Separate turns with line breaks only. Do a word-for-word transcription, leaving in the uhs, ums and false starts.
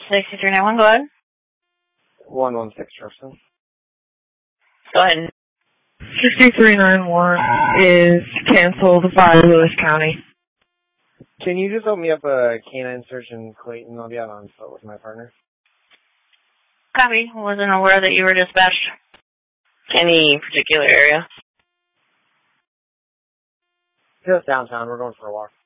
sixty-three ninety-one, go ahead.
one one six Jefferson.
Go ahead.
sixty-three ninety-one is canceled by Lewis County.
Can you just open me up a canine search in Clayton? I'll be out on foot with my partner.
Copy. Wasn't aware that you were dispatched. Any particular area?
Just downtown. We're going for a walk.